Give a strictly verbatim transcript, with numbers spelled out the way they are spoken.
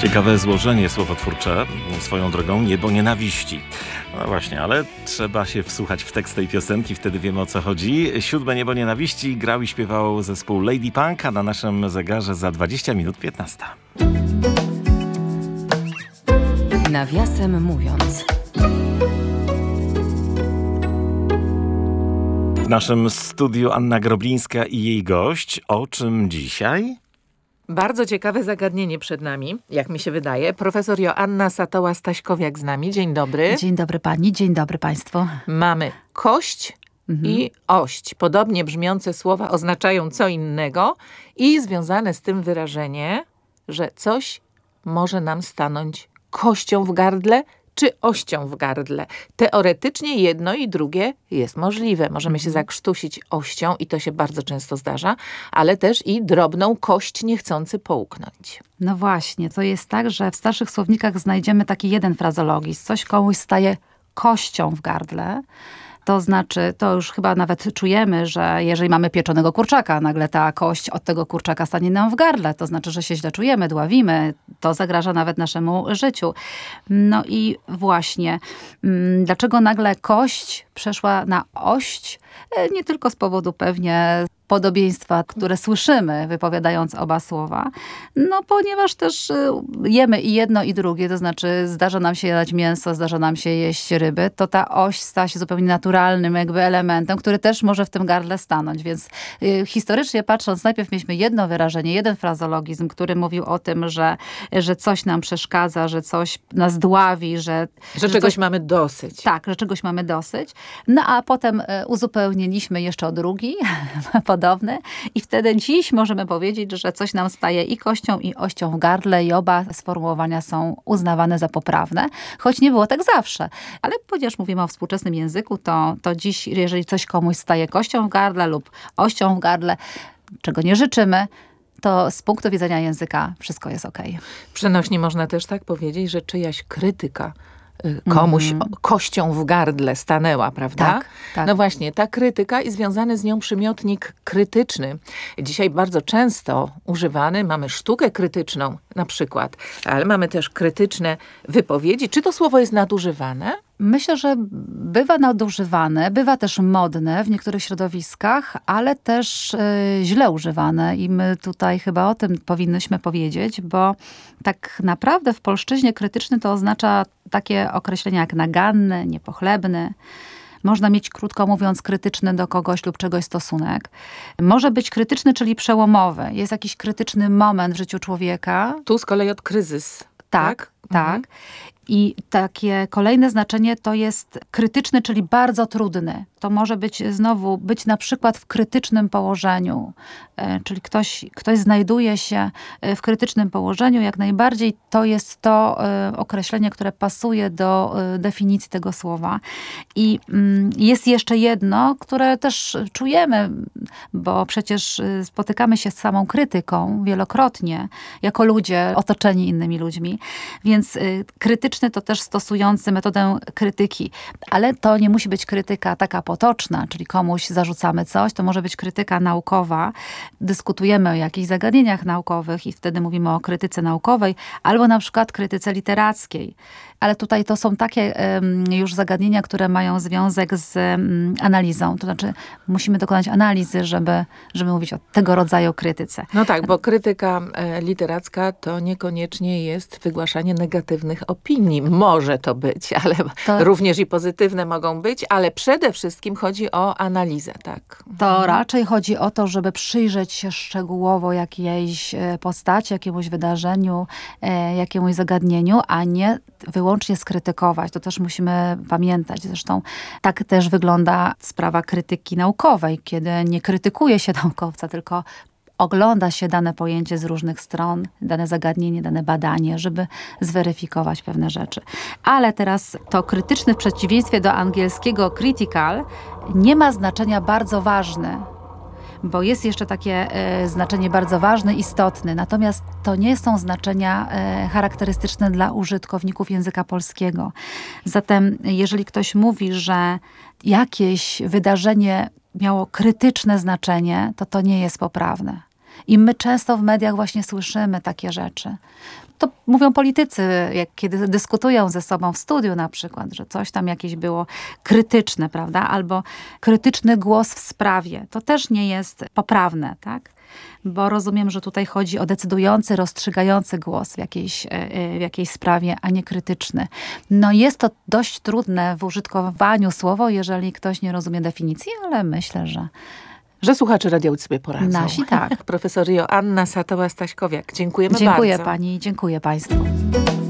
Ciekawe złożenie słowotwórcze, swoją drogą niebo nienawiści. No właśnie, ale trzeba się wsłuchać w tekst tej piosenki, wtedy wiemy, o co chodzi. Siódme niebo nienawiści grał i śpiewał zespół Lady Punk, a na naszym zegarze za dwadzieścia minut piętnasta. Nawiasem mówiąc. W naszym studiu Anna Groblińska i jej gość. O czym dzisiaj? Bardzo ciekawe zagadnienie przed nami, jak mi się wydaje. Profesor Joanna Satoła-Staśkowiak z nami. Dzień dobry. Dzień dobry pani, dzień dobry państwu. Mamy kość mhm. i ość. Podobnie brzmiące słowa oznaczają co innego i związane z tym wyrażenie, że coś może nam stanąć kością w gardle czy ością w gardle. Teoretycznie jedno i drugie jest możliwe. Możemy się zakrztusić ością i to się bardzo często zdarza, ale też i drobną kość niechcący połknąć. No właśnie, to jest tak, że w starszych słownikach znajdziemy taki jeden frazologizm. Coś komuś staje kością w gardle. To znaczy, to już chyba nawet czujemy, że jeżeli mamy pieczonego kurczaka, nagle ta kość od tego kurczaka stanie nam w gardle. To znaczy, że się źle czujemy, dławimy. To zagraża nawet naszemu życiu. No i właśnie, dlaczego nagle kość przeszła na ość? Nie tylko z powodu pewnie podobieństwa, które słyszymy, wypowiadając oba słowa. No, ponieważ też jemy i jedno, i drugie, to znaczy zdarza nam się jadać mięso, zdarza nam się jeść ryby, to ta oś stała się zupełnie naturalnym jakby elementem, który też może w tym gardle stanąć. Więc y, historycznie patrząc, najpierw mieliśmy jedno wyrażenie, jeden frazologizm, który mówił o tym, że, że coś nam przeszkadza, że coś nas dławi, że... Że, że czegoś coś, mamy dosyć. Tak, że czegoś mamy dosyć. No, a potem y, uzupełniliśmy jeszcze o drugi, podobny. I wtedy dziś możemy powiedzieć, że coś nam staje i kością, i ością w gardle i oba sformułowania są uznawane za poprawne, choć nie było tak zawsze. Ale ponieważ mówimy o współczesnym języku, to, to dziś, jeżeli coś komuś staje kością w gardle lub ością w gardle, czego nie życzymy, to z punktu widzenia języka wszystko jest okej. Przenośnie można też tak powiedzieć, że czyjaś krytyka komuś mm. kością w gardle stanęła, prawda? Tak, tak. No właśnie, ta krytyka i związany z nią przymiotnik krytyczny. Dzisiaj bardzo często używany, mamy sztukę krytyczną na przykład, ale mamy też krytyczne wypowiedzi. Czy to słowo jest nadużywane? Myślę, że bywa nadużywane, bywa też modne w niektórych środowiskach, ale też y, źle używane i my tutaj chyba o tym powinnyśmy powiedzieć, bo tak naprawdę w polszczyźnie krytyczny to oznacza takie określenia jak naganny, niepochlebny. Można mieć, krótko mówiąc, krytyczny do kogoś lub czegoś stosunek. Może być krytyczny, czyli przełomowy. Jest jakiś krytyczny moment w życiu człowieka. Tu z kolei od kryzys. Tak, tak. tak. Mhm. I takie kolejne znaczenie to jest krytyczny, czyli bardzo trudny. To może być znowu, być na przykład w krytycznym położeniu. Czyli ktoś, ktoś znajduje się w krytycznym położeniu. Jak najbardziej to jest to określenie, które pasuje do definicji tego słowa. I jest jeszcze jedno, które też czujemy, bo przecież spotykamy się z samą krytyką wielokrotnie, jako ludzie otoczeni innymi ludźmi. Więc krytyczny to też stosujący metodę krytyki. Ale to nie musi być krytyka taka potoczna, czyli komuś zarzucamy coś. To może być krytyka naukowa. Dyskutujemy o jakichś zagadnieniach naukowych i wtedy mówimy o krytyce naukowej, albo na przykład krytyce literackiej. Ale tutaj to są takie um, już zagadnienia, które mają związek z um, analizą. To znaczy musimy dokonać analizy, żeby, żeby mówić o tego rodzaju krytyce. No tak, bo krytyka e, literacka to niekoniecznie jest wygłaszanie negatywnych opinii. Może to być, ale to, również i pozytywne mogą być, ale przede wszystkim chodzi o analizę, tak. To raczej chodzi o to, żeby przyjrzeć się szczegółowo jakiejś postaci, jakiemuś wydarzeniu, e, jakiemuś zagadnieniu, a nie wyłącznie skrytykować. To też musimy pamiętać. Zresztą tak też wygląda sprawa krytyki naukowej, kiedy nie krytykuje się naukowca, tylko ogląda się dane pojęcie z różnych stron, dane zagadnienie, dane badanie, żeby zweryfikować pewne rzeczy. Ale teraz to krytyczny w przeciwieństwie do angielskiego critical nie ma znaczenia bardzo ważny. Bo jest jeszcze takie e, znaczenie bardzo ważne, istotne. Natomiast to nie są znaczenia e, charakterystyczne dla użytkowników języka polskiego. Zatem jeżeli ktoś mówi, że jakieś wydarzenie miało krytyczne znaczenie, to to nie jest poprawne. I my często w mediach właśnie słyszymy takie rzeczy. To mówią politycy, jak kiedy dyskutują ze sobą w studiu na przykład, że coś tam jakieś było krytyczne, prawda? Albo krytyczny głos w sprawie. To też nie jest poprawne, tak? Bo rozumiem, że tutaj chodzi o decydujący, rozstrzygający głos w jakiejś, w jakiejś sprawie, a nie krytyczny. No jest to dość trudne w użytkowaniu słowo, jeżeli ktoś nie rozumie definicji, ale myślę, że Że słuchacze Radia sobie poradzą. Nasi tak. Profesor Joanna Satoła-Staśkowiak. Dziękujemy dziękuję bardzo. pani i dziękuję państwu.